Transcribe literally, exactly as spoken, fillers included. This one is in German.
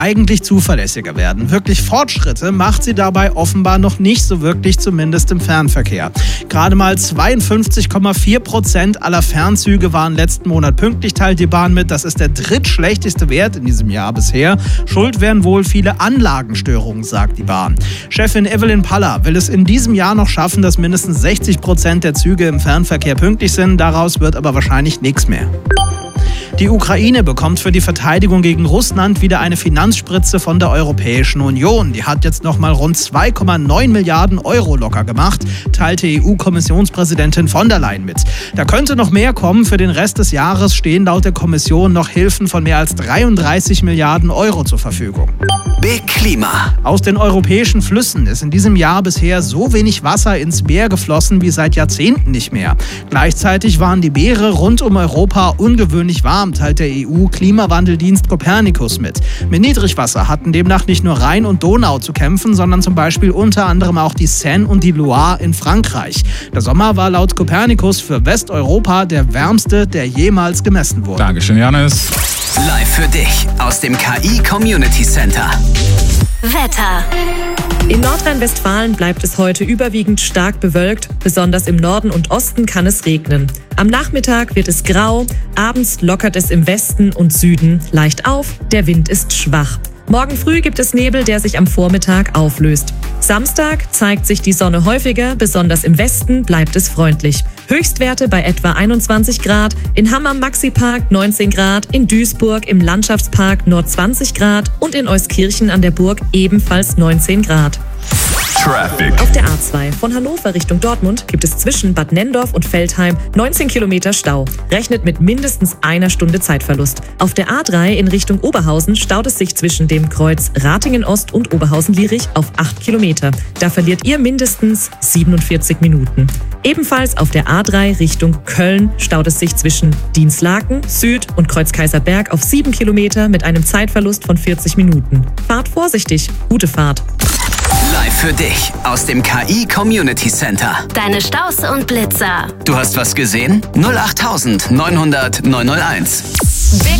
eigentlich zuverlässiger werden. Wirklich Fortschritte macht sie dabei offenbar noch nicht so wirklich, zumindest im Fernverkehr. Gerade mal zweiundfünfzig Komma vier Prozent aller Fernzüge waren letzten Monat pünktlich, teilt die Bahn mit. Das ist der drittschlechteste Wert in diesem Jahr bisher. Schuld wären wohl viele Anlagenstörungen, sagt die Bahn. Chefin Evelyn Paller will es in diesem Jahr noch schaffen, dass mindestens sechzig Prozent der Züge im Fernverkehr pünktlich sind. Daraus wird aber wahrscheinlich nichts mehr. Die Ukraine bekommt für die Verteidigung gegen Russland wieder eine Finanzspritze von der Europäischen Union. Die hat jetzt nochmal rund zwei Komma neun Milliarden Euro locker gemacht, teilte E U-Kommissionspräsidentin von der Leyen mit. Da könnte noch mehr kommen. Für den Rest des Jahres stehen laut der Kommission noch Hilfen von mehr als dreiunddreißig Milliarden Euro zur Verfügung. Big Klima. Aus den europäischen Flüssen ist in diesem Jahr bisher so wenig Wasser ins Meer geflossen wie seit Jahrzehnten nicht mehr. Gleichzeitig waren die Meere rund um Europa ungewöhnlich warm, teilt der E U-Klimawandeldienst Copernicus mit. Mit Niedrigwasser hatten demnach nicht nur Rhein und Donau zu kämpfen, sondern zum Beispiel unter anderem auch die Seine und die Loire in Frankreich. Der Sommer war laut Copernicus für Westeuropa der wärmste, der jemals gemessen wurde. Dankeschön, Janis. Live für dich aus dem K I Community Center. Wetter. In Nordrhein-Westfalen bleibt es heute überwiegend stark bewölkt. Besonders im Norden und Osten kann es regnen. Am Nachmittag wird es grau, abends lockert es im Westen und Süden leicht auf, der Wind ist schwach. Morgen früh gibt es Nebel, der sich am Vormittag auflöst. Samstag zeigt sich die Sonne häufiger, besonders im Westen bleibt es freundlich. Höchstwerte bei etwa einundzwanzig Grad, in Hamm am Maxipark neunzehn Grad, in Duisburg im Landschaftspark nur zwanzig Grad und in Euskirchen an der Burg ebenfalls neunzehn Grad. Traffic. Auf der A zwei von Hannover Richtung Dortmund gibt es zwischen Bad Nenndorf und Veltheim neunzehn Kilometer Stau. Rechnet mit mindestens einer Stunde Zeitverlust. Auf der A drei in Richtung Oberhausen staut es sich zwischen dem Kreuz Ratingen Ost und Oberhausen-Lierich auf acht Kilometer. Da verliert ihr mindestens siebenundvierzig Minuten. Ebenfalls auf der A drei Richtung Köln staut es sich zwischen Dienstlaken, Süd und Kreuz Kaiserberg auf sieben Kilometer mit einem Zeitverlust von vierzig Minuten. Fahrt vorsichtig, gute Fahrt. Live für dich aus dem K I Community Center. Deine Staus und Blitzer. Du hast was gesehen? null acht neunhundert neunhunderteins. Big